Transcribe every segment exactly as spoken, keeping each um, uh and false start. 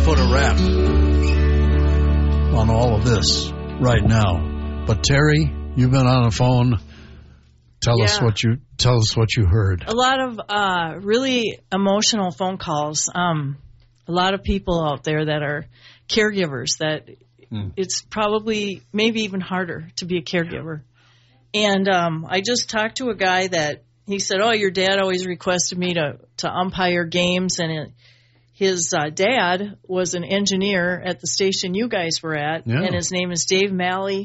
put a wrap on all of this right now. But Terry, you've been on the phone. Tell yeah. us what you tell us what you heard. A lot of uh, really emotional phone calls. Um, a lot of people out there that are caregivers that mm. it's probably maybe even harder to be a caregiver. And um, I just talked to a guy that he said, "Oh, your dad always requested me to to umpire games," and it, his uh, dad was an engineer at the station you guys were at, yeah. and his name is Dave Malley.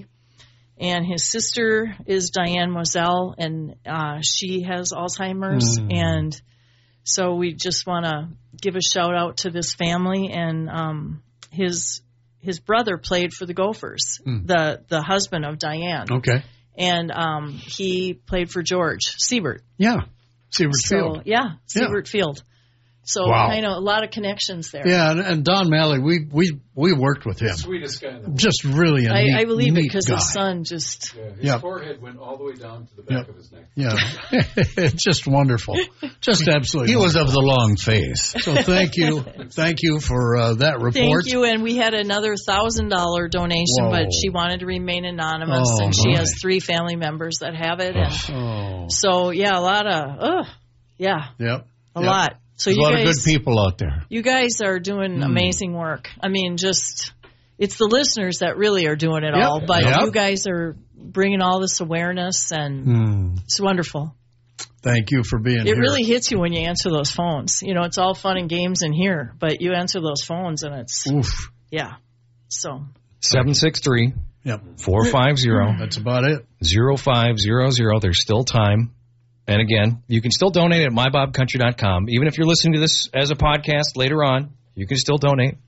And his sister is Diane Moselle, and uh, she has Alzheimer's. Mm. And so we just want to give a shout-out to this family. And um, his his brother played for the Gophers, mm. the, the husband of Diane. Okay. And um, he played for George Siebert. Yeah, Siebert so, Field. Yeah, Siebert yeah. Field. So wow. I know a lot of connections there. Yeah, and, and Don Malley, we we we worked with him. Sweetest guy in the world. Just really a I, neat, I believe neat it because guy. his son just... Yeah, his yep. forehead went all the way down to the back yep. of his neck. Yeah, it's just wonderful. Just absolutely He wonderful. was of the long face. So thank you. Thank you for uh, that report. Thank you, and we had another one thousand dollars donation, Whoa. but she wanted to remain anonymous, Oh, and she my. has three family members that have it. And oh. So, yeah, a lot of... Oh, yeah, yep. a yep. lot. So There's you a lot guys, of good people out there. You guys are doing mm. amazing work. I mean, just it's the listeners that really are doing it yep. all, but yep. you guys are bringing all this awareness, and mm. it's wonderful. Thank you for being it here. It really hits you when you answer those phones. You know, it's all fun and games in here, but you answer those phones, and it's Oof. yeah. So seven six three Yep. four five zero That's about it. zero five zero zero There's still time. And again, you can still donate at my bob country dot com. Even if you're listening to this as a podcast later on, you can still donate.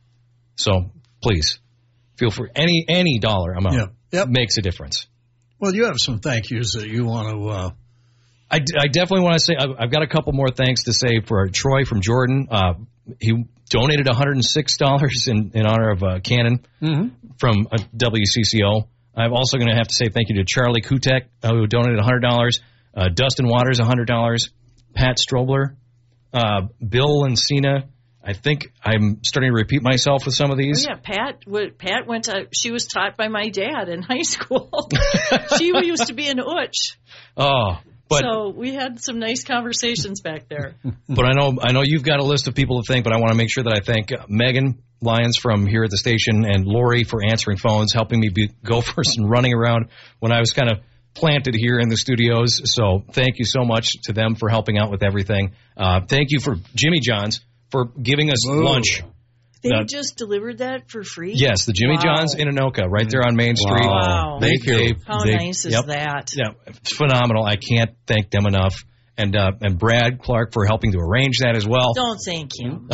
So please, feel free. Any any dollar amount yep. Yep. makes a difference. Well, you have some thank yous that you want to... Uh... I, I definitely want to say, I've got a couple more thanks to say for Troy from Jordan. Uh, he donated one hundred six dollars in, in honor of uh, Cannon mm-hmm. from uh, W C C O. I'm also going to have to say thank you to Charlie Kutek, uh, who donated one hundred dollars. Uh, Dustin Waters, one hundred dollars. Pat Strobler. Uh, Bill Encina. I think I'm starting to repeat myself with some of these. Oh, yeah, Pat, Pat went to, she was taught by my dad in high school. She used to be an Utch. Oh, but. So we had some nice conversations back there. But I know I know you've got a list of people to thank, but I want to make sure that I thank uh, Megan Lyons from here at the station and Lori for answering phones, helping me be, go first and running around when I was kind of planted here in the studios. So thank you so much to them for helping out with everything. Uh, thank you for Jimmy John's for giving us Whoa. lunch. They uh, just delivered that for free? Yes, the Jimmy wow. John's in Anoka, right there on Main Street. Wow. They, Thank they, you. How they, nice is yep, that? Yeah, it's phenomenal. I can't thank them enough. And uh, and Brad Clark for helping to arrange that as well. Don't thank him.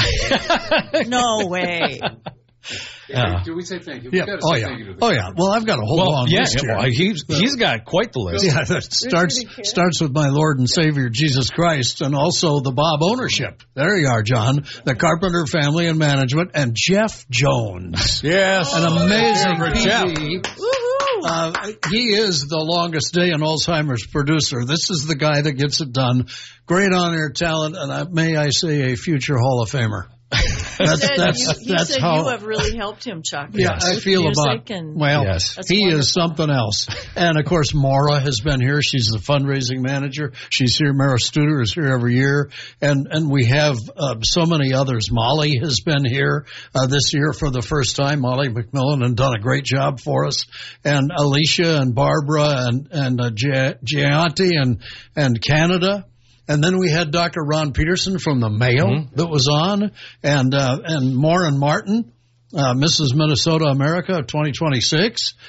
No way. Yeah, do we say thank you? Yeah. Say oh, yeah. thank you to the oh, yeah. Well, I've got a whole well, long yeah, list here. Well, he's, he's got quite the list. Yeah, that starts, starts with my Lord and Savior, Jesus Christ, and also the Bob ownership. There you are, John. The Carpenter family and management, and Jeff Jones. Yes. An amazing for Jeff. Uh, he is the longest day in Alzheimer's producer. This is the guy that gets it done. Great on-air talent, and I, may I say a future Hall of Famer. That's, said that's, you, he that's said how, you have really helped him, Chuck. Yeah, with I feel about, and, well, yes. he wonderful. is something else. And, of course, Maura has been here. She's the fundraising manager. She's here. Mara Studer is here every year. And and we have uh, so many others. Molly has been here uh, this year for the first time. Molly McMillan and done a great job for us. And Alicia and Barbara and, and uh, Gianti and, and Canada. And then we had Doctor Ron Peterson from the Mayo mm-hmm. that was on, and uh, and Maureen Martin, uh, Missus Minnesota America twenty twenty-six.